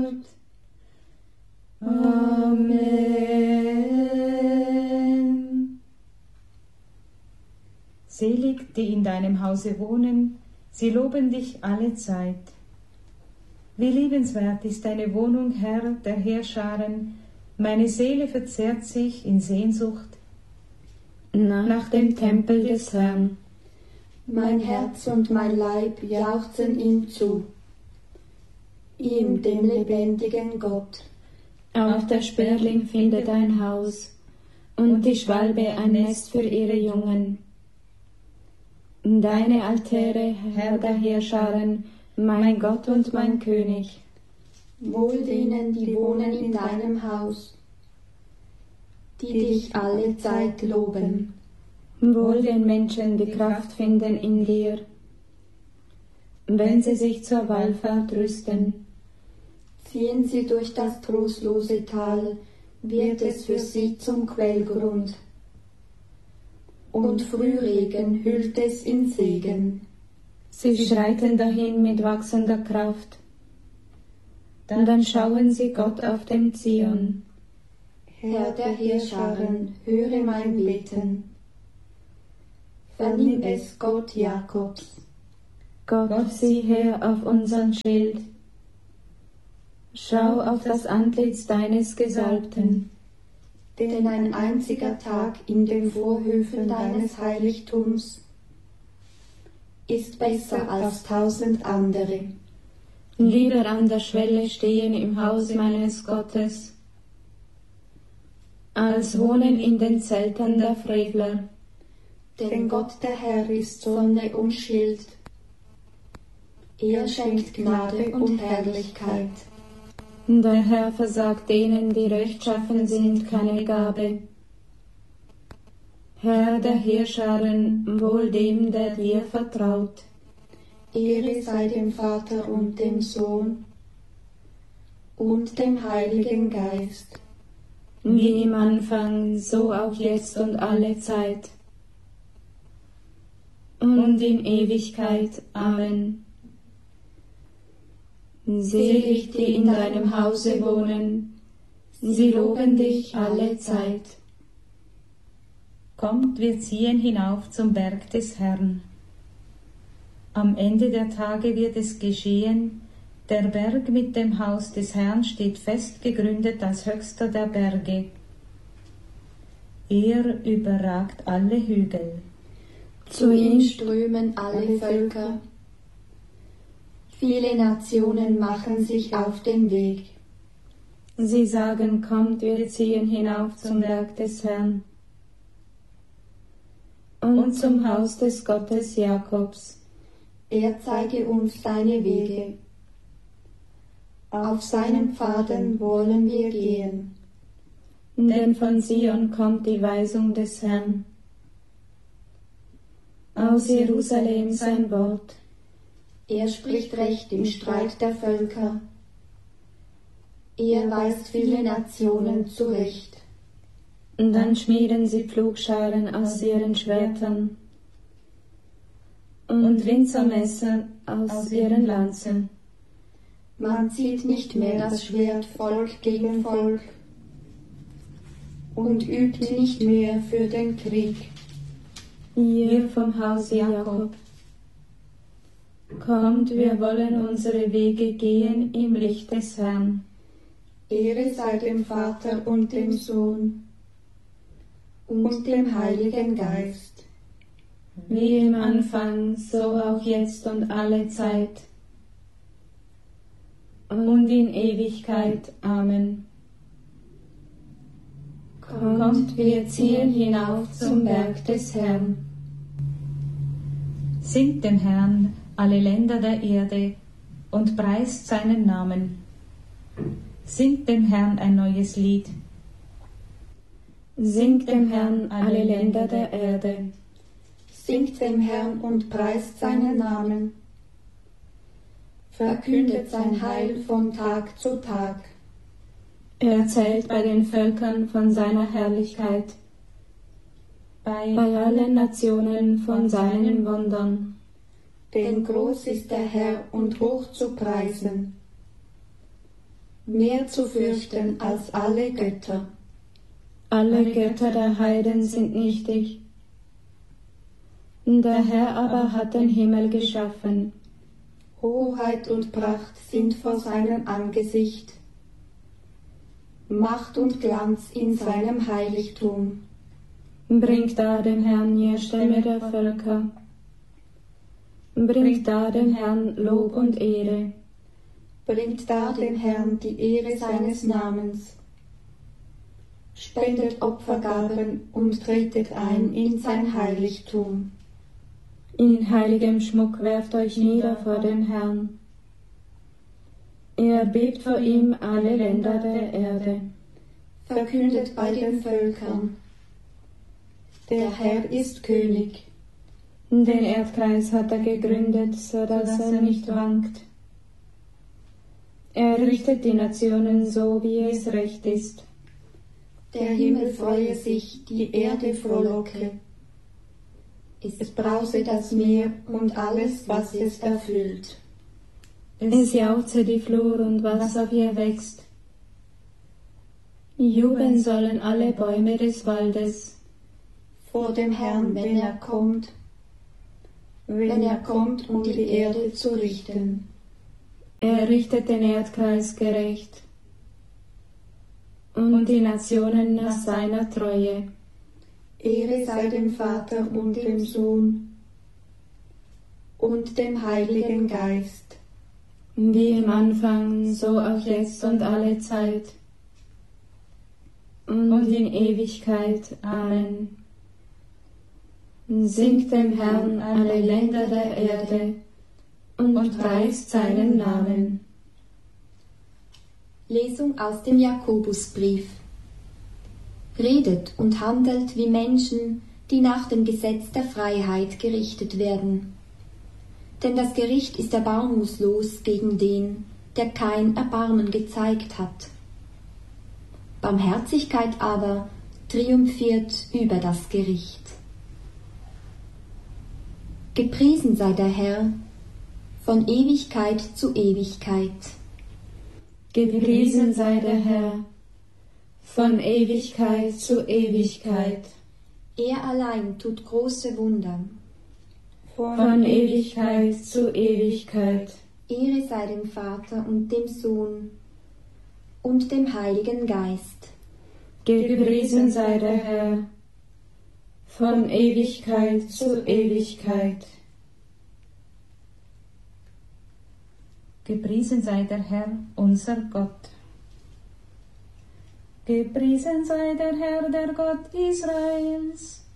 Wort. Amen. Selig, die in deinem Hause wohnen, sie loben dich alle Zeit. Wie liebenswert ist deine Wohnung, Herr der Heerscharen, meine Seele verzehrt sich in Sehnsucht Nach dem Tempel des Herrn. Mein Herz und mein Leib jauchzen ihm zu, ihm, dem lebendigen Gott. Auch der Sperling findet ein Haus und die Schwalbe ein Nest für ihre Jungen. Deine Altäre, Herr der Heerscharen, mein Gott und mein König. Wohl denen, die wohnen in deinem Haus, die dich alle Zeit loben. Wohl den Menschen, die Kraft finden in dir, wenn sie sich zur Wallfahrt rüsten. Ziehen sie durch das trostlose Tal, wird es für sie zum Quellgrund. Und Frühregen hüllt es in Segen. Sie schreiten dahin mit wachsender Kraft. Dann schauen sie Gott auf dem Zion. Herr der Heerscharen, höre mein Beten. Vernimm es, Gott Jakobs. Gott, sieh her auf unseren Schild. Schau auf das Antlitz deines Gesalbten. Denn ein einziger Tag in den Vorhöfen deines Heiligtums ist besser als 1000 andere. Lieber an der Schwelle stehen im Haus meines Gottes, als wohnen in den Zelten der Frevler. Denn Gott der Herr ist Sonne und Schild. Er schenkt Gnade und Herrlichkeit. Der Herr versagt denen, die rechtschaffen sind, keine Gabe. Herr der Heerscharen, wohl dem, der dir vertraut. Ehre sei dem Vater und dem Sohn und dem Heiligen Geist. Wie im Anfang, so auch jetzt und alle Zeit. Und in Ewigkeit. Amen. Selig, die in deinem Hause wohnen, sie loben dich alle Zeit. Kommt, wir ziehen hinauf zum Berg des Herrn. Am Ende der Tage wird es geschehen, der Berg mit dem Haus des Herrn steht fest gegründet als höchster der Berge. Er überragt alle Hügel. Zu ihm strömen alle Völker. Viele Nationen machen sich auf den Weg. Sie sagen, kommt, wir ziehen hinauf zum Berg des Herrn und zum Haus des Gottes Jakobs. Er zeige uns seine Wege. Auf seinen Pfaden wollen wir gehen. Denn von Zion kommt die Weisung des Herrn. Aus Jerusalem sein Wort. Er spricht Recht im Streit der Völker. Er weist viele Nationen zurecht. Dann schmieden sie Pflugscharen aus ihren Schwertern und Winzermesser aus ihren Lanzen. Man zieht nicht mehr das Schwert Volk gegen Volk und übt nicht mehr für den Krieg. Ihr vom Haus Jakob, kommt, wir wollen unsere Wege gehen im Licht des Herrn. Ehre sei dem Vater und dem Sohn und dem Heiligen Geist. Wie im Anfang, so auch jetzt und alle Zeit. Und in Ewigkeit. Amen. Kommt, wir ziehen hinauf zum Berg des Herrn. Singt dem Herrn, alle Länder der Erde, und preist seinen Namen. Singt dem Herrn ein neues Lied. Singt dem Herrn, alle Länder der Erde. Singt dem Herrn und preist seinen Namen. Verkündet sein Heil von Tag zu Tag. Erzählt bei den Völkern von seiner Herrlichkeit, bei allen Nationen von seinen Wundern. Denn groß ist der Herr und hoch zu preisen. mehr zu fürchten als alle Götter. Alle Götter der Heiden sind nichtig. Der Herr aber hat den Himmel geschaffen. Hoheit und Pracht sind vor seinem Angesicht. Macht und Glanz in seinem Heiligtum. Bringt da dem Herrn ihr Stämme der Völker. Bringt da dem Herrn Lob und Ehre. Bringt da dem Herrn die Ehre seines Namens. Spendet Opfergaben und tretet ein in sein Heiligtum. In heiligem Schmuck werft euch nieder vor dem Herrn. Erbebt vor ihm alle Länder der Erde. Verkündet bei den Völkern: Der Herr ist König. Den Erdkreis hat er gegründet, so dass er nicht wankt. Er richtet die Nationen so, wie es recht ist. Der Himmel freue sich, die Erde frohlocke. Es brause das Meer und alles, was es erfüllt. Es jauchze die Flur und was auf ihr wächst. Jubeln sollen alle Bäume des Waldes. Vor dem Herrn, wenn er kommt, um die Erde zu richten. Er richtet den Erdkreis gerecht und die Nationen nach seiner Treue. Ehre sei dem Vater und dem Sohn und dem Heiligen Geist. Wie im Anfang, so auch jetzt und alle Zeit und in Ewigkeit. Amen. Singt dem Herrn alle Länder der Erde und preist seinen Namen. Lesung aus dem Jakobusbrief. Redet und handelt wie Menschen, die nach dem Gesetz der Freiheit gerichtet werden. Denn das Gericht ist erbarmungslos gegen den, der kein Erbarmen gezeigt hat. Barmherzigkeit aber triumphiert über das Gericht. Gepriesen sei der Herr von Ewigkeit zu Ewigkeit. Gepriesen sei der Herr von Ewigkeit zu Ewigkeit. Er allein tut große Wunder. Von Ewigkeit zu Ewigkeit. Ehre sei dem Vater und dem Sohn und dem Heiligen Geist. Gepriesen sei der Herr von Ewigkeit zu Ewigkeit. Gepriesen sei der Herr, unser Gott. Gepriesen sei der Herr, der Gott Israels,